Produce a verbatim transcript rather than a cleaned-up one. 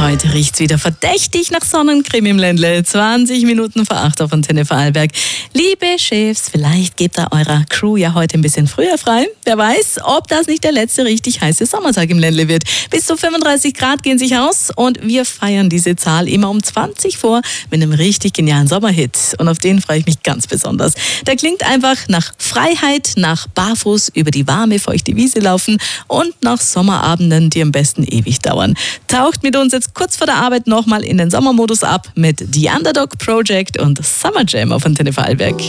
Heute riecht's wieder verdächtig nach Sonnencreme im Ländle. zwanzig Minuten vor acht auf Antenne Vorarlberg. Liebe Chefs, vielleicht gebt ihr eurer Crew ja heute ein bisschen früher frei. Wer weiß, ob das nicht der letzte richtig heiße Sommertag im Ländle wird. Bis zu fünfunddreißig Grad gehen sich aus und wir feiern diese Zahl immer um zwanzig vor mit einem richtig genialen Sommerhit. Und auf den freue ich mich ganz besonders. Der klingt einfach nach Freiheit, nach barfuß über die warme, feuchte Wiese laufen und nach Sommerabenden, die am besten ewig dauern. Taucht mit uns jetzt kurz vor der Arbeit nochmal in den Sommermodus ab mit The Underdog Project und Summer Jam auf Antenne Vorarlberg.